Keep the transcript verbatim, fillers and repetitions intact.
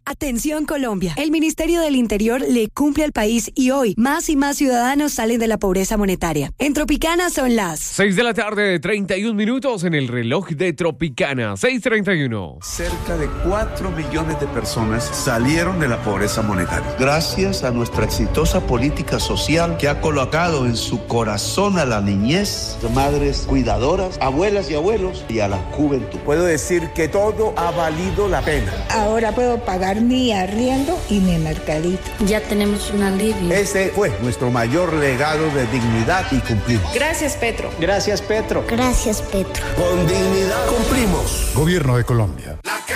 Atención Colombia, el Ministerio del Interior le cumple al país y hoy más y más ciudadanos salen de la pobreza monetaria. En Tropicana son las seis de la tarde, treinta y un minutos en el reloj de Tropicana, seis treinta y uno. Cerca de cuatro millones de personas salieron de la pobreza monetaria. Gracias a nuestra exitosa política social que ha colocado en su corazón a la niñez, madres cuidadoras, abuelas y abuelos y a la juventud. Puedo decir que todo ha valido la pena. Ahora puedo pagar mi arriendo y mi mercadito. Ya tenemos un alivio. Ese fue nuestro mayor legado de dignidad y cumplimos. Gracias, Petro. Gracias, Petro. Gracias, Petro. Con dignidad cumplimos. Gobierno de Colombia.